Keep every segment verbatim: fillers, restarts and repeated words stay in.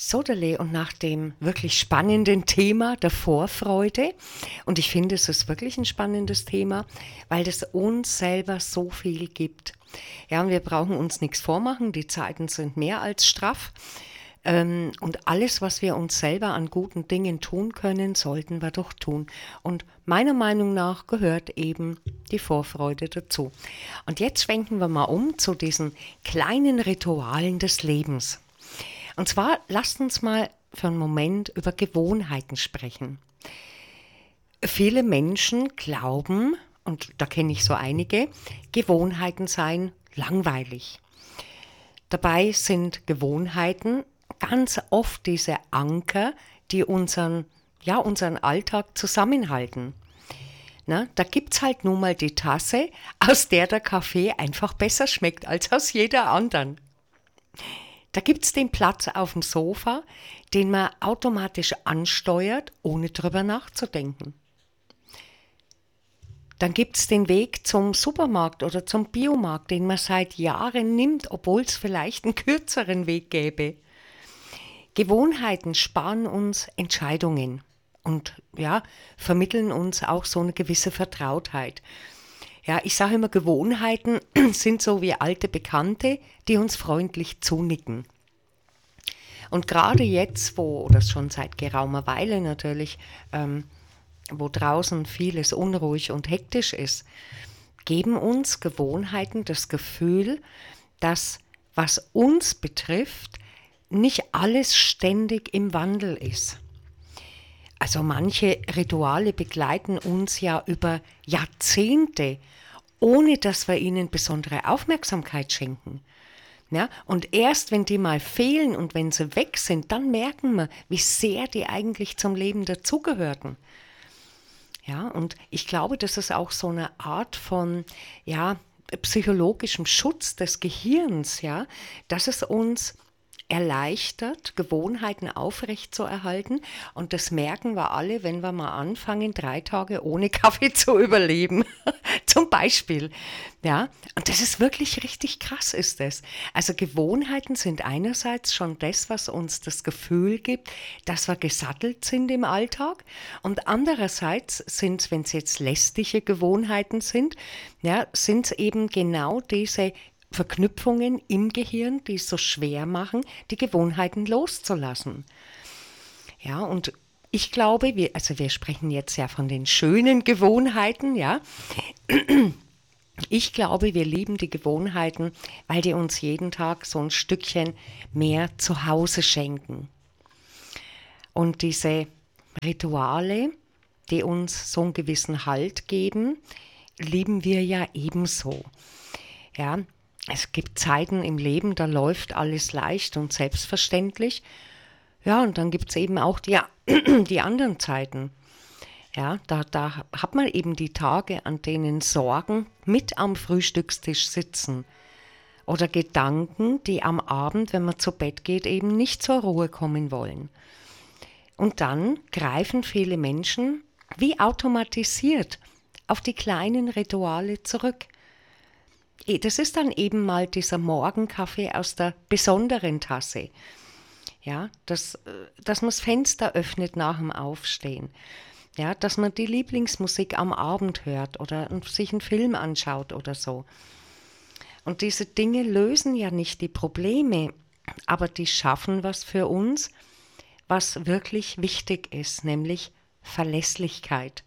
Sodale, und nach dem wirklich spannenden Thema der Vorfreude, und ich finde, es ist wirklich ein spannendes Thema, weil das uns selber so viel gibt. Ja, und wir brauchen uns nichts vormachen, die Zeiten sind mehr als straff. Ähm, und alles, was wir uns selber an guten Dingen tun können, sollten wir doch tun. Und meiner Meinung nach gehört eben die Vorfreude dazu. Und jetzt schwenken wir mal um zu diesen kleinen Ritualen des Lebens. Und zwar lasst uns mal für einen Moment über Gewohnheiten sprechen. Viele Menschen glauben, und da kenne ich so einige, Gewohnheiten seien langweilig. Dabei sind Gewohnheiten ganz oft diese Anker, die unseren, ja, unseren Alltag zusammenhalten. Na, da gibt es halt nun mal die Tasse, aus der der Kaffee einfach besser schmeckt als aus jeder anderen. Da gibt es den Platz auf dem Sofa, den man automatisch ansteuert, ohne drüber nachzudenken. Dann gibt es den Weg zum Supermarkt oder zum Biomarkt, den man seit Jahren nimmt, obwohl es vielleicht einen kürzeren Weg gäbe. Gewohnheiten sparen uns Entscheidungen und ja, vermitteln uns auch so eine gewisse Vertrautheit. Ja, ich sage immer, Gewohnheiten sind so wie alte Bekannte, die uns freundlich zunicken. Und gerade jetzt, wo das schon seit geraumer Weile natürlich, ähm, wo draußen vieles unruhig und hektisch ist, geben uns Gewohnheiten das Gefühl, dass, was uns betrifft, nicht alles ständig im Wandel ist. Also manche Rituale begleiten uns ja über Jahrzehnte, ohne dass wir ihnen besondere Aufmerksamkeit schenken. Ja, und erst wenn die mal fehlen und wenn sie weg sind, dann merken wir, wie sehr die eigentlich zum Leben dazugehörten. Ja, und ich glaube, das ist auch so eine Art von ja, psychologischem Schutz des Gehirns, ja, dass es uns erleichtert, Gewohnheiten aufrechtzuerhalten. Und das merken wir alle, wenn wir mal anfangen, drei Tage ohne Kaffee zu überleben. Zum Beispiel. Ja, und das ist wirklich richtig krass, ist das. Also Gewohnheiten sind einerseits schon das, was uns das Gefühl gibt, dass wir gesattelt sind im Alltag. Und andererseits sind es, wenn es jetzt lästige Gewohnheiten sind, ja, sind es eben genau diese Verknüpfungen im Gehirn, die es so schwer machen, die Gewohnheiten loszulassen. Ja, und ich glaube, wir, also wir sprechen jetzt ja von den schönen Gewohnheiten, ja. Ich glaube, wir lieben die Gewohnheiten, weil die uns jeden Tag so ein Stückchen mehr Zuhause schenken. Und diese Rituale, die uns so einen gewissen Halt geben, lieben wir ja ebenso. Ja, es gibt Zeiten im Leben, da läuft alles leicht und selbstverständlich. Ja, und dann gibt es eben auch die, die anderen Zeiten. Ja, da, da hat man eben die Tage, an denen Sorgen mit am Frühstückstisch sitzen. Oder Gedanken, die am Abend, wenn man zu Bett geht, eben nicht zur Ruhe kommen wollen. Und dann greifen viele Menschen wie automatisiert auf die kleinen Rituale zurück. Das ist dann eben mal dieser Morgenkaffee aus der besonderen Tasse. Ja, dass, dass man das Fenster öffnet nach dem Aufstehen. Ja, dass man die Lieblingsmusik am Abend hört oder sich einen Film anschaut oder so. Und diese Dinge lösen ja nicht die Probleme, aber die schaffen was für uns, was wirklich wichtig ist, nämlich Verlässlichkeit.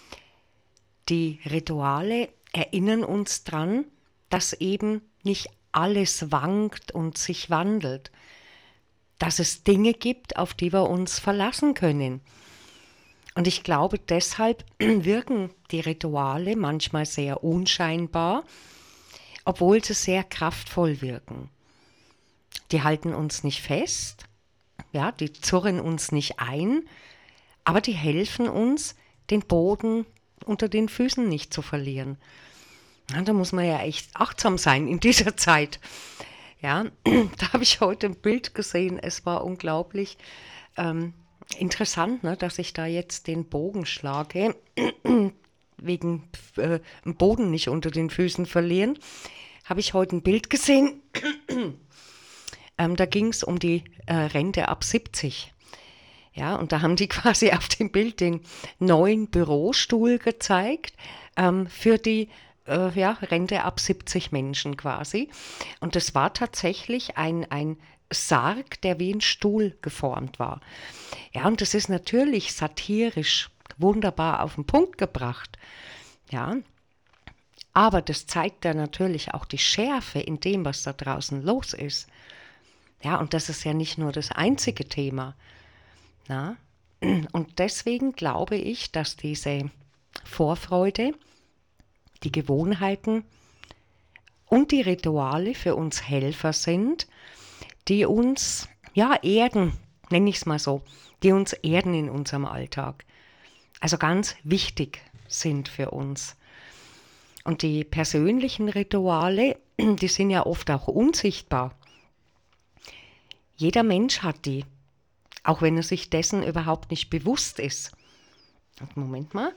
Die Rituale erinnern uns dran, dass eben nicht alles wankt und sich wandelt, dass es Dinge gibt, auf die wir uns verlassen können. Und ich glaube, deshalb wirken die Rituale manchmal sehr unscheinbar, obwohl sie sehr kraftvoll wirken. Die halten uns nicht fest, ja, die zurren uns nicht ein, aber die helfen uns, den Boden unter den Füßen nicht zu verlieren. Ja, da muss man ja echt achtsam sein in dieser Zeit. Ja, da habe ich heute ein Bild gesehen, es war unglaublich ähm, interessant, ne, dass ich da jetzt den Bogen schlage, wegen äh, dem Boden nicht unter den Füßen verlieren, habe ich heute ein Bild gesehen. Ähm, da ging es um die äh, Rente ab siebzig. Ja, und da haben die quasi auf dem Bild den neuen Bürostuhl gezeigt ähm, für die äh, ja, Rente ab siebzig Menschen quasi. Und das war tatsächlich ein, ein Sarg, der wie ein Stuhl geformt war. Ja, und das ist natürlich satirisch wunderbar auf den Punkt gebracht. Ja, aber das zeigt dann natürlich auch die Schärfe in dem, was da draußen los ist. Ja, und das ist ja nicht nur das einzige Thema. Na? Und deswegen glaube ich, dass diese Vorfreude, die Gewohnheiten und die Rituale für uns Helfer sind, die uns, ja, erden, nenne ich es mal so, die uns erden in unserem Alltag. Also ganz wichtig sind für uns. Und die persönlichen Rituale, die sind ja oft auch unsichtbar. Jeder Mensch hat die, auch wenn er sich dessen überhaupt nicht bewusst ist. Moment mal.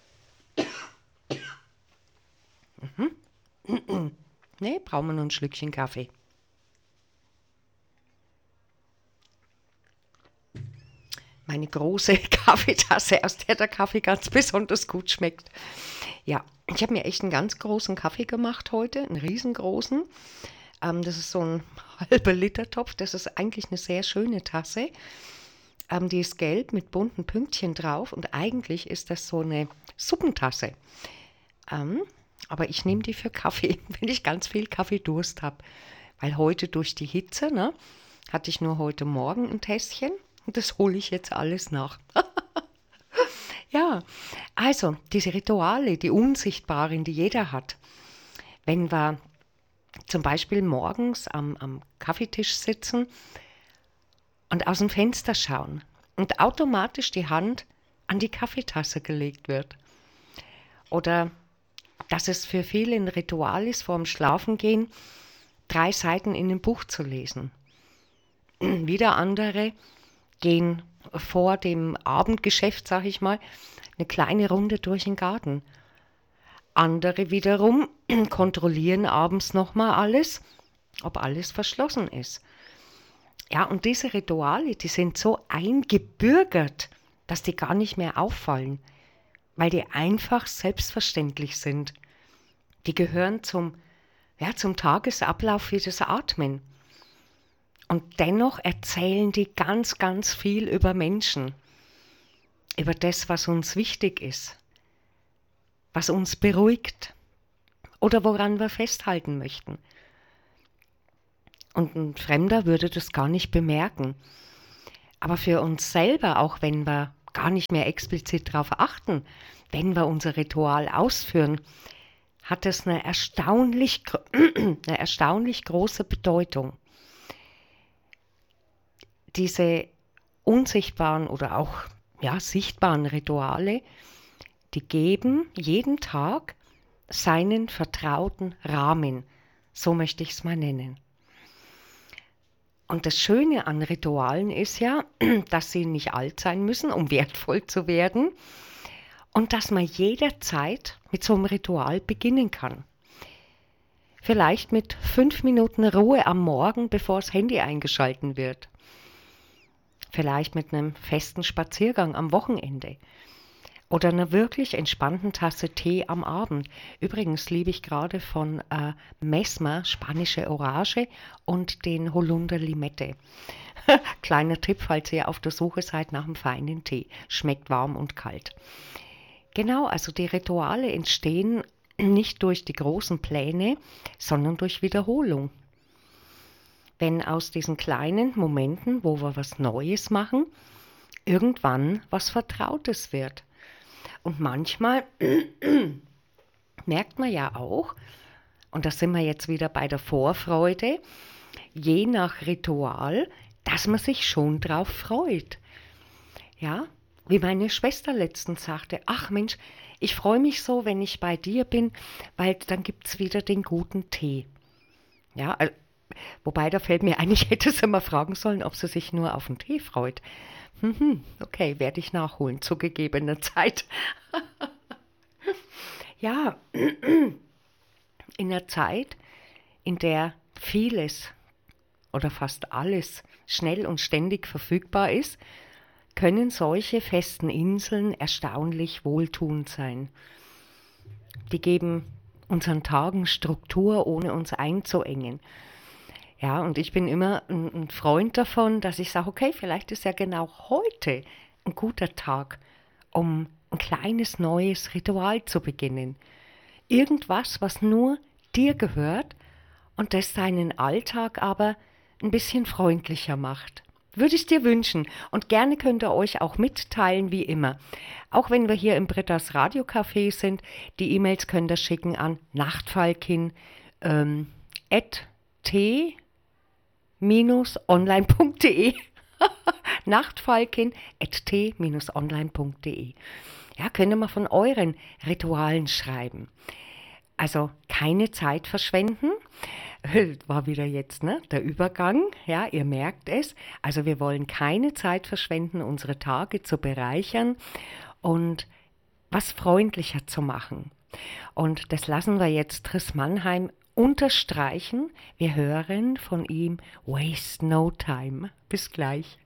Mhm. Ne, brauchen wir noch ein Schlückchen Kaffee. Meine große Kaffeetasse, aus der der Kaffee ganz besonders gut schmeckt. Ja, ich habe mir echt einen ganz großen Kaffee gemacht heute, einen riesengroßen. Ähm, das ist so ein halber Liter Topf. Das ist eigentlich eine sehr schöne Tasse. Ähm, die ist gelb mit bunten Pünktchen drauf und eigentlich ist das so eine Suppentasse. Ähm, aber ich nehme die für Kaffee, wenn ich ganz viel Kaffeedurst habe. Weil heute durch die Hitze, ne, hatte ich nur heute Morgen ein Tässchen und das hole ich jetzt alles nach. Ja, also diese Rituale, die unsichtbaren, die jeder hat. Wenn wir zum Beispiel morgens am, am Kaffeetisch sitzen und aus dem Fenster schauen und automatisch die Hand an die Kaffeetasse gelegt wird. Oder dass es für viele ein Ritual ist, vorm Schlafengehen drei Seiten in einem Buch zu lesen. Wieder andere gehen vor dem Abendgeschäft, sag ich mal, eine kleine Runde durch den Garten. Andere wiederum kontrollieren abends nochmal alles, ob alles verschlossen ist. Ja, und diese Rituale, die sind so eingebürgert, dass die gar nicht mehr auffallen, weil die einfach selbstverständlich sind. Die gehören zum, ja, zum Tagesablauf wie das Atmen. Und dennoch erzählen die ganz, ganz viel über Menschen, über das, was uns wichtig ist, was uns beruhigt oder woran wir festhalten möchten. Und ein Fremder würde das gar nicht bemerken. Aber für uns selber, auch wenn wir gar nicht mehr explizit darauf achten, wenn wir unser Ritual ausführen, hat es eine erstaunlich, eine erstaunlich große Bedeutung. Diese unsichtbaren oder auch ja, sichtbaren Rituale, die geben jeden Tag seinen vertrauten Rahmen, so möchte ich es mal nennen. Und das Schöne an Ritualen ist ja, dass sie nicht alt sein müssen, um wertvoll zu werden und dass man jederzeit mit so einem Ritual beginnen kann. Vielleicht mit fünf Minuten Ruhe am Morgen, bevor das Handy eingeschalten wird. Vielleicht mit einem festen Spaziergang am Wochenende. Oder einer wirklich entspannten Tasse Tee am Abend. Übrigens liebe ich gerade von äh, Mesmer spanische Orange und den Holunder Limette. Kleiner Tipp, falls ihr auf der Suche seid nach einem feinen Tee. Schmeckt warm und kalt. Genau, also die Rituale entstehen nicht durch die großen Pläne, sondern durch Wiederholung. Wenn aus diesen kleinen Momenten, wo wir was Neues machen, irgendwann was Vertrautes wird. Und manchmal merkt man ja auch, und da sind wir jetzt wieder bei der Vorfreude, je nach Ritual, dass man sich schon drauf freut. Ja, wie meine Schwester letztens sagte, ach Mensch, ich freue mich so, wenn ich bei dir bin, weil dann gibt es wieder den guten Tee. Ja, also, wobei da fällt mir ein, ich hätte sie mal fragen sollen, ob sie sich nur auf den Tee freut. Okay, werde ich nachholen zu gegebener Zeit. Ja, in einer Zeit, in der vieles oder fast alles schnell und ständig verfügbar ist, können solche festen Inseln erstaunlich wohltuend sein. Die geben unseren Tagen Struktur, ohne uns einzuengen. Ja, und ich bin immer ein, ein Freund davon, dass ich sage, okay, vielleicht ist ja genau heute ein guter Tag, um ein kleines neues Ritual zu beginnen. Irgendwas, was nur dir gehört und das deinen Alltag aber ein bisschen freundlicher macht. Würde ich dir wünschen. Und gerne könnt ihr euch auch mitteilen, wie immer. Auch wenn wir hier im Britta's Radiocafé sind, die E-Mails könnt ihr schicken an nachtfalkin ähm, at t online punkt de nachtfalkin at t online punkt de. Ja, könnt ihr mal von euren Ritualen schreiben. Also keine Zeit verschwenden. War wieder jetzt, ne, der Übergang. Ja, ihr merkt es. Also wir wollen keine Zeit verschwenden, unsere Tage zu bereichern und was freundlicher zu machen. Und das lassen wir jetzt Chris Mannheim unterstreichen. Wir hören von ihm Waste No Time. Bis gleich.